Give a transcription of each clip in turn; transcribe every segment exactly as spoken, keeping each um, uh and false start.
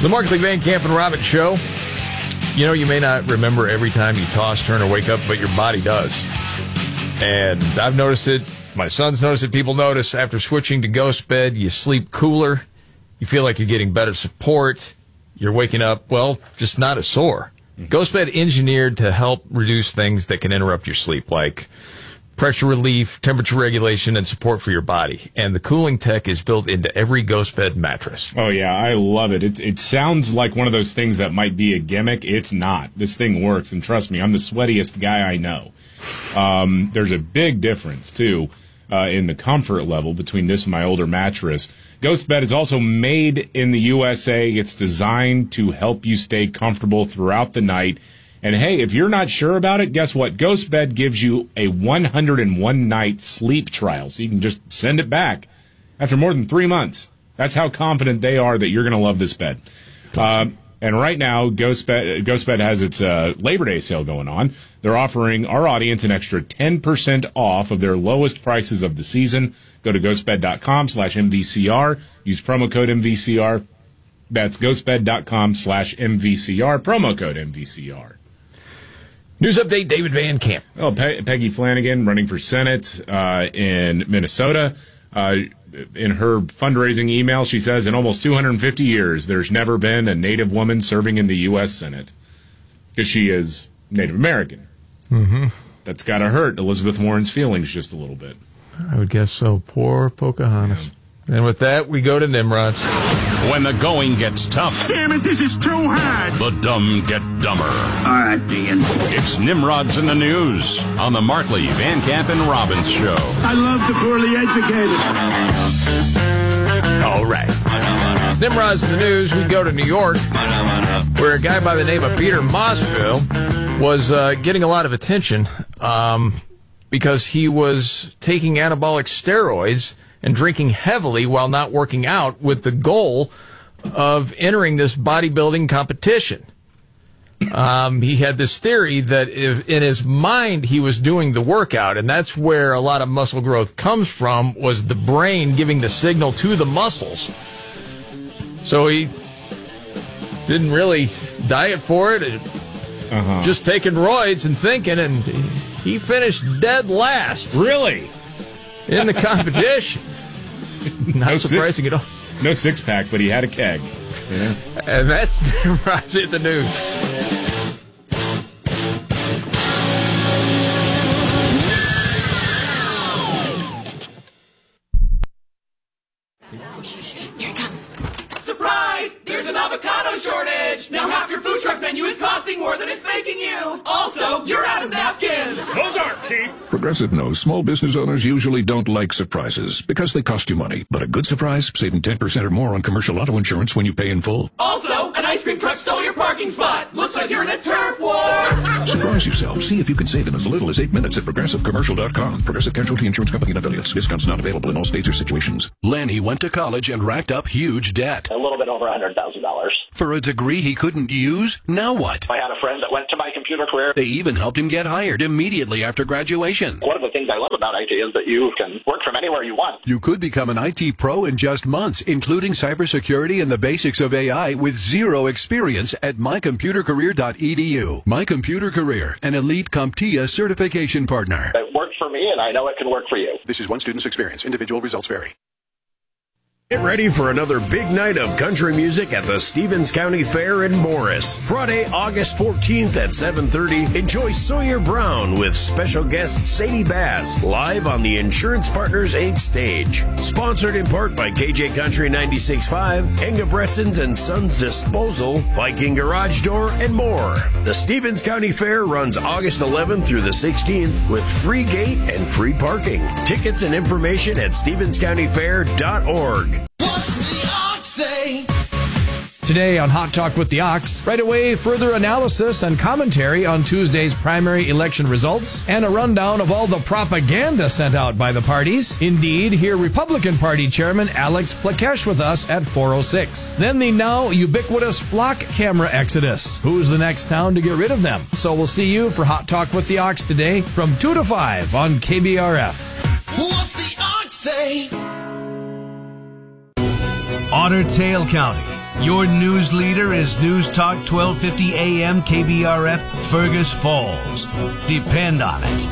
The Markley, Van Camp, and Robbins Show. You know, you may not remember every time you toss, turn, or wake up, but your body does. And I've noticed it. My son's noticed it. People notice after switching to Ghost Bed, you sleep cooler. You feel like you're getting better support. You're waking up, well, just not as sore. Mm-hmm. Ghost Bed engineered to help reduce things that can interrupt your sleep, like pressure relief, temperature regulation, and support for your body. And the cooling tech is built into every Ghost Bed mattress. Oh, yeah, I love it. It it sounds like one of those things that might be a gimmick. It's not. This thing works, and trust me, I'm the sweatiest guy I know. Um, there's a big difference, too, uh, in the comfort level between this and my older mattress. Ghost Bed is also made in the U S A. It's designed to help you stay comfortable throughout the night. And, hey, if you're not sure about it, guess what? Ghost Bed gives you a one hundred one night sleep trial, so you can just send it back after more than three months. That's how confident they are that you're going to love this bed. Um, and right now, Ghost Bed, Ghost Bed has its uh, Labor Day sale going on. They're offering our audience an extra ten percent off of their lowest prices of the season. Go to ghostbed.com slash MVCR. Use promo code M V C R. That's ghostbed.com slash MVCR. Promo code M V C R. News update, David Van Camp. Oh, Pe- Peggy Flanagan running for Senate uh, in Minnesota. Uh, in her fundraising email, she says, in almost two hundred fifty years, there's never been a Native woman serving in the U S Senate. Because she is Native American. Mm-hmm. That's got to hurt Elizabeth Warren's feelings just a little bit. I would guess so. Poor Pocahontas. Yeah. And with that, we go to Nimrod's. When the going gets tough. Damn it, this is too hard. The dumb get dumber. All right, Dean. It's Nimrod's in the News on the Markley, Van Camp, and Robbins Show. I love the poorly educated. All right. Nimrod's in the News. We go to New York, where a guy by the name of Peter Mossville was uh, getting a lot of attention um, because he was taking anabolic steroids and drinking heavily while not working out with the goal of entering this bodybuilding competition. Um, he had this theory that if in his mind he was doing the workout, and that's where a lot of muscle growth comes from, was the brain giving the signal to the muscles. So he didn't really diet for it, uh-huh. just taking roids and thinking, and he finished dead last. Really? In the competition. Not no surprising six, at all. No six-pack, but he had a keg. Yeah. And that's Nimrod's in the News. Here it comes. Surprise! There's an avocado shortage! Now half your food truck menu is costing more than it's making you! Also, you're out of napkins! Those aren't cheap! Progressive knows small business owners usually don't like surprises because they cost you money. But a good surprise, saving ten percent or more on commercial auto insurance when you pay in full. Also, an ice cream truck stole your parking spot! Looks like you're in a turf war! Surprise yourself. See if you can save in as little as eight minutes at progressive commercial dot com. Progressive Casualty Insurance Company and affiliates. Discounts not available in all states or situations. Lanny went to college and racked up huge debt. A little bit over one hundred thousand dollars. For a degree he couldn't use? Now what? I had a friend that went to My Computer Career. They even helped him get hired immediately after graduation. One of the things I love about I T is that you can work from anywhere you want. You could become an I T pro in just months, including cybersecurity and the basics of A I with zero experience at my computer career dot e d u. My Computer Career, an elite CompTIA certification partner. It worked for me, and I know it can work for you. This is one student's experience. Individual results vary. Get ready for another big night of country music at the Stevens County Fair in Morris. Friday, August fourteenth at seven thirty, enjoy Sawyer Brown with special guest Sadie Bass live on the Insurance Partners Incorporated stage. Sponsored in part by K J Country ninety-six point five, Engebretsen's and Sons Disposal, Viking Garage Door, and more. The Stevens County Fair runs August eleventh through the sixteenth with free gate and free parking. Tickets and information at stevens county fair dot org. What's the ox say? Today on Hot Talk with the Ox, right away, further analysis and commentary on Tuesday's primary election results and a rundown of all the propaganda sent out by the parties. Indeed, hear Republican Party Chairman Alex Plakesh with us at four oh six. Then the now ubiquitous flock camera exodus. Who's the next town to get rid of them? So we'll see you for Hot Talk with the Ox today from two to five on K B R F. What's the ox say? Otter Tail County, Your news leader is News Talk twelve fifty A M K B R F Fergus Falls. Depend on it.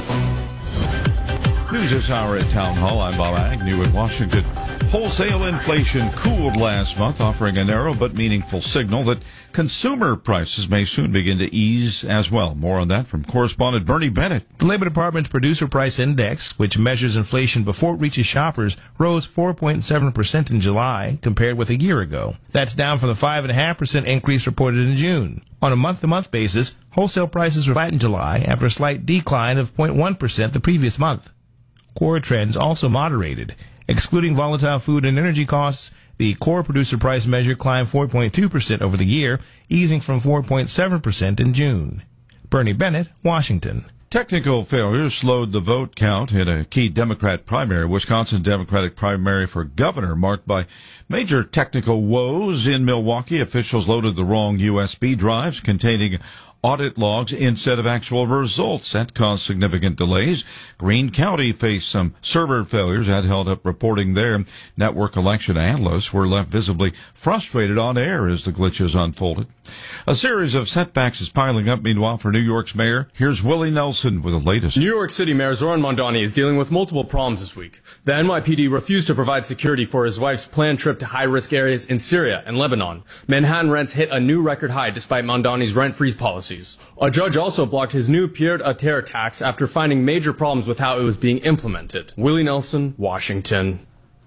News this hour at Town Hall. I'm Bob Agnew in Washington. Wholesale inflation cooled last month, offering a narrow but meaningful signal that consumer prices may soon begin to ease as well. More on that from correspondent Bernie Bennett. The Labor Department's Producer Price Index, which measures inflation before it reaches shoppers, rose four point seven percent in July compared with a year ago. That's down from the five point five percent increase reported in June. On a month-to-month basis, wholesale prices were flat in July after a slight decline of zero point one percent the previous month. Core trends also moderated. Excluding volatile food and energy costs, the core producer price measure climbed four point two percent over the year, easing from four point seven percent in June. Bernie Bennett, Washington. Technical failures slowed the vote count in a key Democrat primary, Wisconsin Democratic primary for governor, marked by major technical woes in Milwaukee. Officials loaded the wrong U S B drives containing audit logs instead of actual results. That caused significant delays. Greene County faced some server failures that held up reporting there. Network election analysts were left visibly frustrated on air as the glitches unfolded. A series of setbacks is piling up, meanwhile, for New York's mayor. Here's Willie Nelson with the latest. New York City Mayor Zoran Mondani is dealing with multiple problems this week. The N Y P D refused to provide security for his wife's planned trip to high-risk areas in Syria and Lebanon. Manhattan rents hit a new record high despite Mondani's rent freeze policies. A judge also blocked his new pied-à-terre tax after finding major problems with how it was being implemented. Willie Nelson, Washington.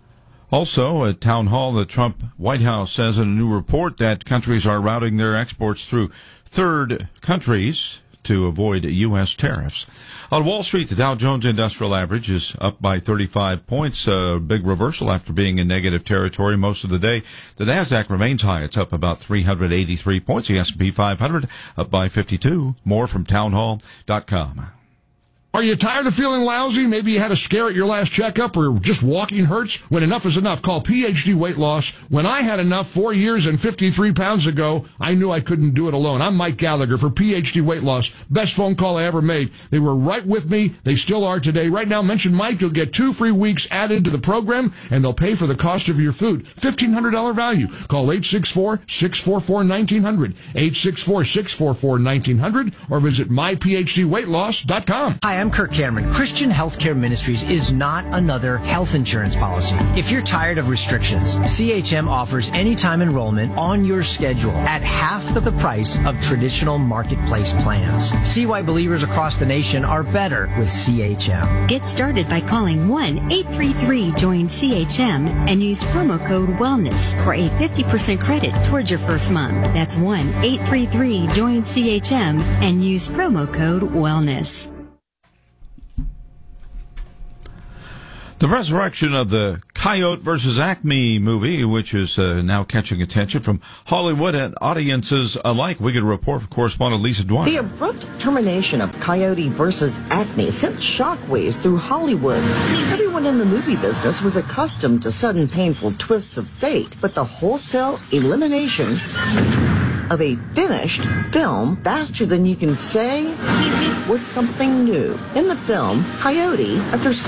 Also, at Town Hall, the Trump White House says in a new report that countries are routing their exports through third countries to avoid U S tariffs. On Wall Street, the Dow Jones Industrial Average is up by thirty-five points, a big reversal after being in negative territory most of the day. The Nasdaq remains high. It's up about three hundred eighty-three points. The S and P five hundred up by fifty-two. More from townhall dot com. Are you tired of feeling lousy? Maybe you had a scare at your last checkup or just walking hurts? When enough is enough, call P H D Weight Loss. When I had enough four years and fifty-three pounds ago, I knew I couldn't do it alone. I'm Mike Gallagher for P H D Weight Loss. Best phone call I ever made. They were right with me. They still are today. Right now, mention Mike. You'll get two free weeks added to the program, and they'll pay for the cost of your food. fifteen hundred dollars value. Call eight six four, six four four, one nine zero zero, eight six four, six four four, one nine zero zero, or visit my p h d weight loss dot com. Hi, I'm Kirk Cameron. Christian Healthcare Ministries is not another health insurance policy. If you're tired of restrictions, C H M offers anytime enrollment on your schedule at half the price of traditional marketplace plans. See why believers across the nation are better with C H M. Get started by calling one eight three three join C H M and use promo code WELLNESS for a fifty percent credit towards your first month. That's one eight three three join C H M and use promo code WELLNESS. The resurrection of the Coyote versus Acme movie, which is uh, now catching attention from Hollywood and audiences alike. We get a report from correspondent Lisa Dwyer. The abrupt termination of Coyote versus Acme sent shockwaves through Hollywood. Everyone in the movie business was accustomed to sudden painful twists of fate, but the wholesale elimination of a finished film faster than you can say was something new. In the film, Coyote, after